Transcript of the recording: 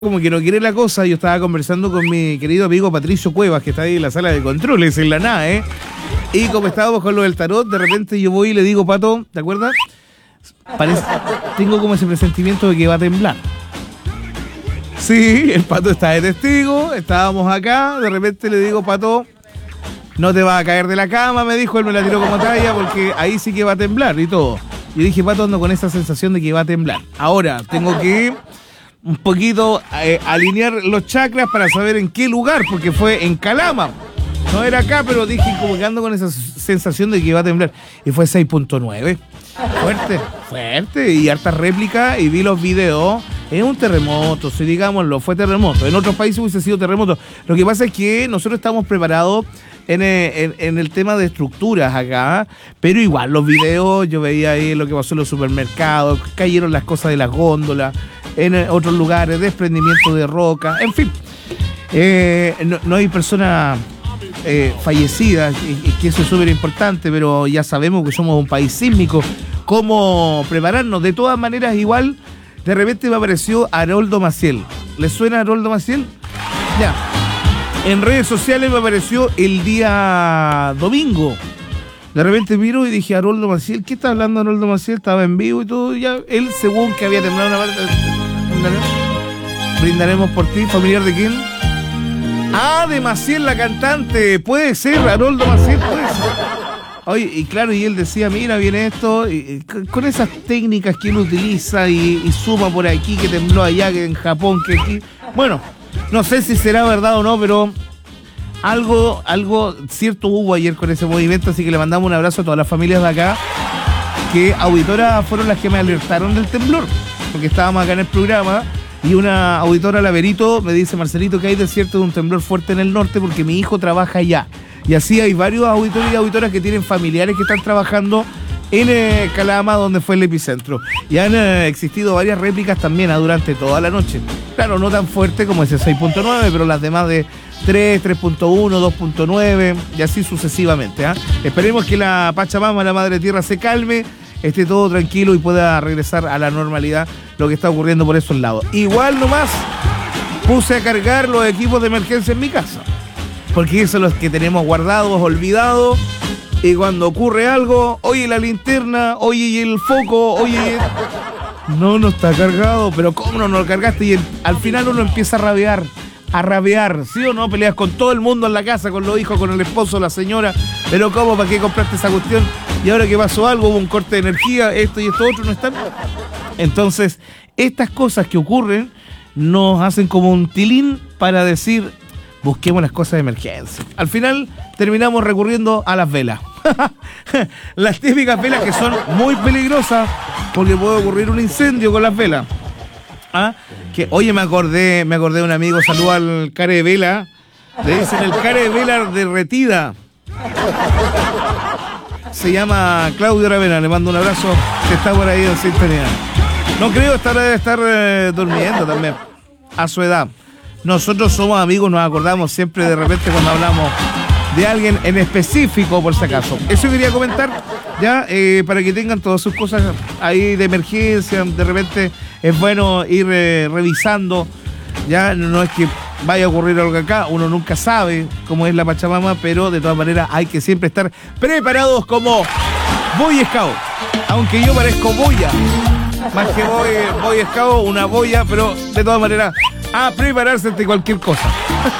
como que no quiere la cosa. Yo estaba conversando con mi querido amigo Patricio Cuevas, que está ahí en la sala de controles, en la NAE. Y como estábamos con lo del tarot, de repente yo voy y le digo, Pato, ¿te acuerdas? Tengo como ese presentimiento de que va a temblar. Sí, el Pato está de testigo, estábamos acá, de repente le digo, Pato, no te vas a caer de la cama, me dijo, él me la tiró como talla, porque ahí sí que va a temblar y todo. Y dije, Pato, ando con esa sensación de que va a temblar. Ahora, tengo que un poquito alinear los chakras para saber en qué lugar, porque fue en Calama. No era acá, pero dije, como que ando con esa sensación de que va a temblar. Y fue 6.9. Fuerte. Y hartas réplicas, y vi los videos. Es un terremoto, si digámoslo, fue terremoto. En otros países hubiese sido terremoto. Lo que pasa es que nosotros estamos preparados en el tema de estructuras acá, pero igual los videos, yo veía ahí lo que pasó en los supermercados, cayeron las cosas de las góndolas, en otros lugares, desprendimiento de roca, en fin. No hay personas fallecidas, y que eso es súper importante, pero ya sabemos que somos un país sísmico. ¿Cómo prepararnos? De todas maneras, igual, de repente me apareció Haroldo Maciel. ¿Les suena Haroldo Maciel? Ya. En redes sociales me apareció el día domingo. De repente miro y dije, Haroldo Maciel, ¿qué está hablando Haroldo Maciel? Estaba en vivo y todo. Ya, él, según que había terminado una parte. Brindaremos por ti, familiar de quién. Ah, de Maciel, la cantante. Puede ser, Haroldo Maciel, puede ser. Oye, y claro, y él decía, mira, viene esto, y con esas técnicas que él utiliza y suma por aquí, que tembló allá, que en Japón, que aquí. Bueno, no sé si será verdad o no, pero algo cierto hubo ayer con ese movimiento, así que le mandamos un abrazo a todas las familias de acá, que auditoras fueron las que me alertaron del temblor, porque estábamos acá en el programa, y una auditora, Laverito, me dice, Marcelito, que hay de cierto de un temblor fuerte en el norte, porque mi hijo trabaja allá. Y así hay varios auditores y auditoras que tienen familiares que están trabajando en Calama, donde fue el epicentro. Y han existido varias réplicas también durante toda la noche. Claro, no tan fuerte como ese 6.9, pero las demás de 3, 3.1, 2.9 y así sucesivamente. Esperemos que la Pachamama, la Madre Tierra, se calme, esté todo tranquilo y pueda regresar a la normalidad lo que está ocurriendo por esos lados. Igual nomás puse a cargar los equipos de emergencia en mi casa, porque esos son los que tenemos guardados, olvidados, y cuando ocurre algo, oye la linterna, oye el foco, oye, no está cargado, pero ¿cómo no lo cargaste? Y al final uno empieza a rabear, ¿sí o no? Peleas con todo el mundo en la casa, con los hijos, con el esposo, la señora, pero ¿cómo? ¿Para qué compraste esa cuestión? Y ahora que pasó algo, hubo un corte de energía, esto y esto otro, no están. Entonces, estas cosas que ocurren nos hacen como un tilín para decir, busquemos las cosas de emergencia. Al final terminamos recurriendo a las velas. Las típicas velas que son muy peligrosas, porque puede ocurrir un incendio con las velas. Que oye, me acordé de un amigo, saludo al care de vela. Le dicen el care de vela derretida. Se llama Claudio Aravena, le mando un abrazo, que está por ahí en sintonía. No creo, debe estar durmiendo también, a su edad. Nosotros somos amigos, nos acordamos siempre de repente cuando hablamos de alguien en específico, por si acaso. Eso quería comentar, ya, para que tengan todas sus cosas ahí de emergencia. De repente es bueno ir revisando, ya, no es que vaya a ocurrir algo acá, uno nunca sabe cómo es la Pachamama, pero de todas maneras hay que siempre estar preparados como Boy Scout, aunque yo parezco boya, más que Boy Scout, una boya, pero de todas maneras a prepararse ante cualquier cosa.